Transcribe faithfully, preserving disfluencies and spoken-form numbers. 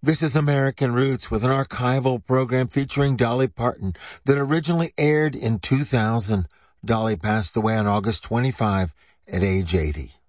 This is American Roots with an archival program featuring Dolly Parton that originally aired in two thousand. Dolly passed away on August twenty-fifth at age eighty.